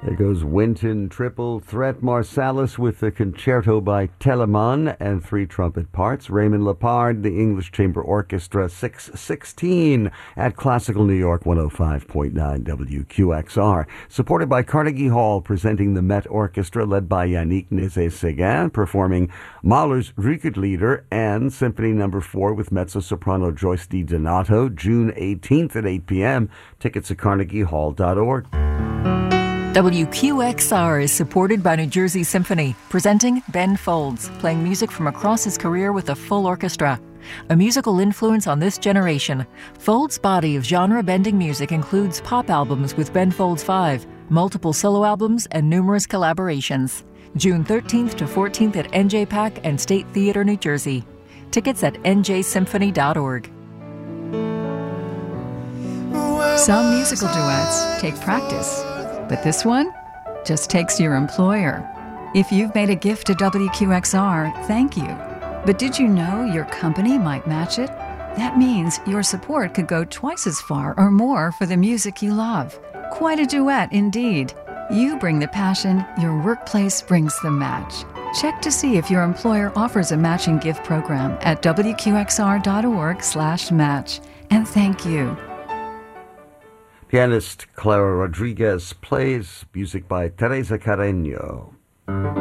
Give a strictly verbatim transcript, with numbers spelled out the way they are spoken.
There goes Wynton Triple Threat Marsalis with the concerto by Telemann and three trumpet parts. Raymond Lepard, the English Chamber Orchestra, six sixteen at Classical New York one oh five point nine W Q X R. Supported by Carnegie Hall, presenting the Met Orchestra led by Yannick Nézet-Séguin, performing Mahler's Rückerlieder and Symphony Number four with mezzo-soprano Joyce DiDonato, June eighteenth at eight p.m. Tickets at carnegie hall dot org. W Q X R is supported by New Jersey Symphony, presenting Ben Folds, playing music from across his career with a full orchestra. A musical influence on this generation, Folds' body of genre-bending music includes pop albums with Ben Folds five, multiple solo albums, and numerous collaborations. June thirteenth to fourteenth at N J PAC and State Theater, New Jersey. Tickets at n j symphony dot org. Some musical duets take practice, but this one just takes your employer. If you've made a gift to W Q X R, thank you. But did you know your company might match it? That means your support could go twice as far or more for the music you love. Quite a duet indeed. You bring the passion, your workplace brings the match. Check to see if your employer offers a matching gift program at w q x r dot org slash match. And thank you. Pianist Clara Rodriguez plays music by Teresa Carreño.